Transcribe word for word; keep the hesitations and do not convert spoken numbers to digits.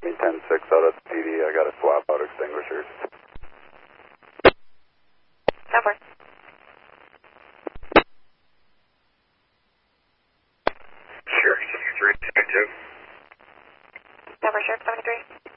seventeen ten six out at the P D. I got to swap out extinguishers. Number. Sure, seventy-three, two. Number, Sheriff seventy-three.